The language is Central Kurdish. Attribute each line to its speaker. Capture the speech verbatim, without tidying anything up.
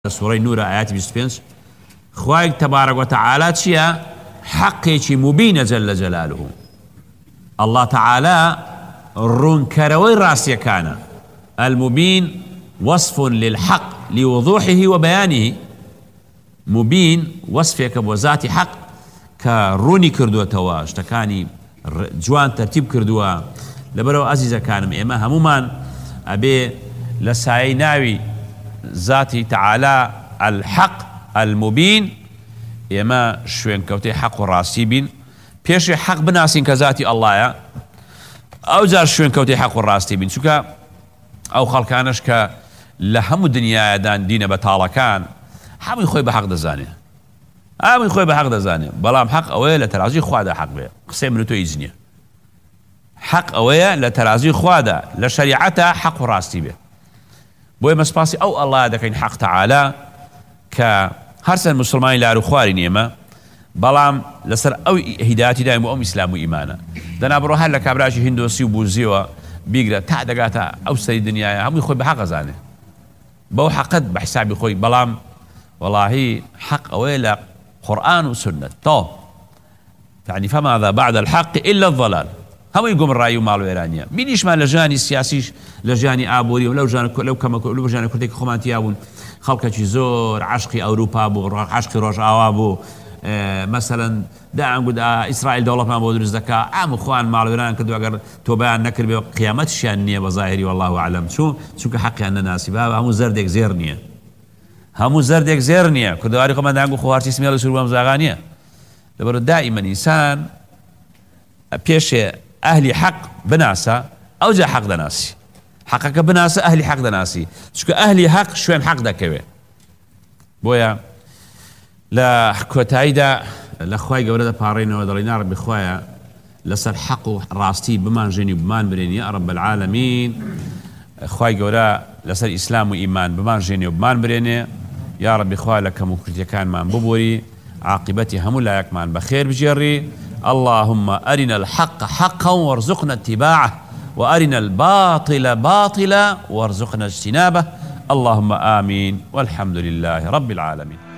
Speaker 1: سورة النور آيات بیست و پێنج خوای تبارك وتعالى چیە؟ حقێکی مبینە جل جلاله. الله تعالى ڕوونکەرەوەی ڕاستیەکانە. المبين وصف للحق لوضوحه وبيانه. مبين وصفێکە بۆ ذاتی حق کە ڕوونی کردووەتەوە، شتەکانی جوان تەرتیب کردووە. لەبەرەوە ئەزیزەکانم ئێمە هەمومان ئەبێ لە سایەی ناوی ذاتی تعالى الحق المبين ئێمە شوێنکەوتەی حق و ڕاستی بین، پێشی حق بناسین کە ذاتی ئەڵڵایە، ئەو جار شوێنکەوتەی حق و ڕاستی بین. چونکە ئەو خەڵکانش کە لە هەموو دنیایەدان دینە بەتاڵەکان هەمووی خۆی بە حق دەزانێ، هەمووی خۆی بە حق دەزانێ، بەڵام حق ئەوەیە لە تەرازوی خوادا حق بێ. قسەی من و تۆ هیچ نییە. حق ئەوەیە لە تەرازوی خوادا لە شەریعەتە حق و ڕاستی بێ. بۆیە مەسپاسی ئەو ئەڵڵا دەکەین حق تعالى کە هەرچەند مسلمانی لار و خوارین ئێمە، بەڵام لەسەر ئەو هیدایەتی دایم و ئەو ئیسلام و ئیمانە. دەنا بڕۆ هەر لە کابراشی هیندۆسی و بوزیەوە بیگرە تا دەگاتە ئەو سەری دنیاە هەمووی خۆی بە حق ئەزانێ، بەو حەقت بە حیسابی خۆی. بەڵام وەڵاهی حق ئەوەیە لە قورئان و سنت تۆ يعني فماذا بعد الحق إلا الضلال. هەمووی گومڕایی و ماڵوێرانیە. بینیشمان لە ژیانی سیاسیش، لە ژیانی ئابووری و لەو لەو کەمە لەو ژیانی کوردێکی خۆمان تیا بوون، خەڵکێکی زۆر عاشقی ئەوروپا بوو، عاشقی ڕۆژئاوا بوو. مەسەلەن داانگودا ئیسرائیل دەوڵەتمان بۆ دروست دەکا، ئام خوان ماڵوێران کردو ئەگەر تۆ بەیان نەکرد بێ قیامەتیشیان نییە بە ظاهری والله اعلم. چون چونکە حەقیان نەناسی. با هەموو زەردێک زێر نییە، هەموو زەردێک زێر نییە. کوردەواری خۆمان داانگو خۆ هەرچی سمێڵ و سروو ئەم زاغا نییە. لەبەرەوە دائیمەن ئینسان پێشێ ئەهلی حق بناسە، ئەو جا حق دەناسی. حقەکە بناسە، ئەهلی حق دەناسی. چونکە ئەهلی حق شوێن حق دەکەوێ. بۆیە لە کۆتاییدا لە خوای گەورە دەپاڕێنەوە، دەڵێن یا ڕەبی خوایە لەسەر حق و ڕاستی بمانژێنی و بمان برێنی یا رب العالمین. خوای گەورە لەسەر ئیسلام و ئیمان بمانژێنی و بمان برێنێ. یا رەبی خوای لە کەم و کورتیەکانمان ببووری، عاقبەتی هەموو لایەکمان بەخێر بژێڕی. اللهم أرنا الحق حقا وارزقنا اتباعه وأرنا الباطل باطلا وارزقنا اجتنابه. اللهم آمين والحمد لله رب العالمين.